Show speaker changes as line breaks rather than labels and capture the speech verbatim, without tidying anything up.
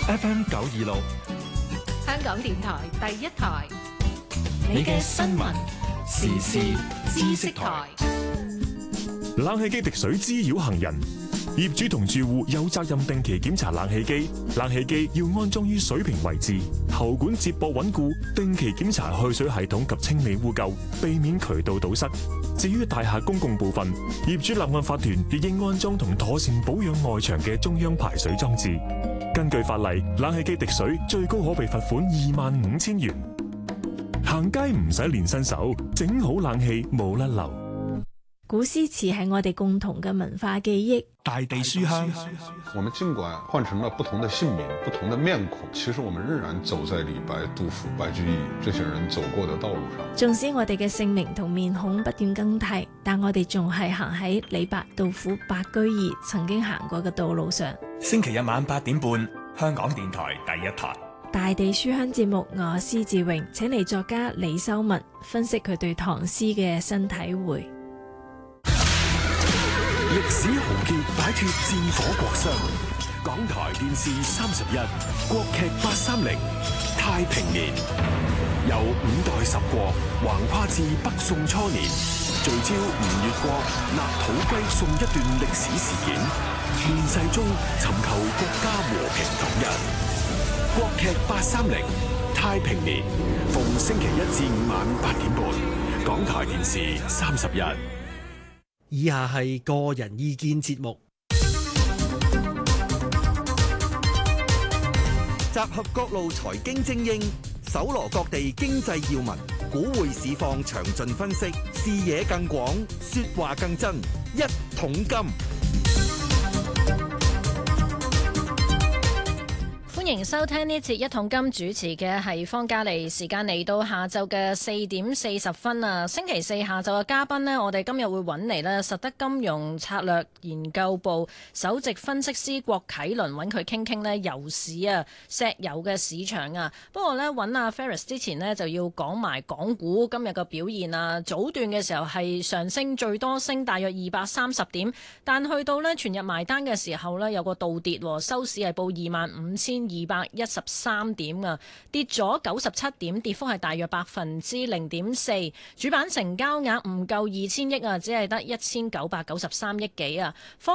F M 九二六，
香港電台第一台，
你嘅新聞時事知識台。
冷氣機滴水滋擾行人，業主同住戶有責任定期檢查冷氣機，冷氣機要安裝於水平位置，喉管接駁穩固，定期檢查去水系統及清理污垢，避免渠道堵塞。至於大廈公共部分，業主立案法團亦應安裝同妥善保養外牆嘅中央排水裝置。根據法例，冷氣機滴水最高可被罰款二萬五千元。行街唔使練身手，整好冷氣冇甩漏。
古詩詞係我哋共同嘅文化記憶。
大地書香，
我們儘管換成了不同的姓名、不同的面孔，其實我們仍然走在李白、杜甫、白居易這些人走過的道路上。
縱使我哋嘅姓名同面孔不斷更替，但我哋仲係行喺李白、杜甫、白居易曾經行過嘅道路上。
星期日晚八點半，香港電台第一台。
大地書香節目，我施志榮請嚟作家李修文分析佢對唐詩嘅新體會。
歷史豪傑擺脫戰火國殤，港台電視三十一，國劇八三零太平年，由五代十國橫跨至北宋初年，聚焦吳越國立土歸宋一段歷史事件，現世中尋求國家和平統一。國劇八三零太平年，逢星期一至五晚八點半，港台電視三十一。
以下係個人意見節目，集合各路財經精英，搜羅各地經濟要聞，股匯市況詳盡分析，視野更廣，說話更真，一桶金。
歡迎收聽呢節一桶金，主持嘅係方嘉莉。時間嚟到下晝嘅四點四十分啊！星期四下晝嘅嘉賓呢，我哋今日會揾嚟呢實德金融策略研究部首席分析師郭啟倫，揾佢傾傾呢油市啊，石油嘅市場啊。不過呢，揾阿 Ferris 之前呢，就要講埋港股今日嘅表現啊。早段嘅時候係上升，最多升大約二百三十點，但去到呢全日埋單嘅時候呢，有個倒跌，收市係報二萬五千二百一十三點啊，跌咗九十七點，跌幅係大約百分之零點四。主板成交額唔夠二千億啊，只係得一千九百九十三億幾啊。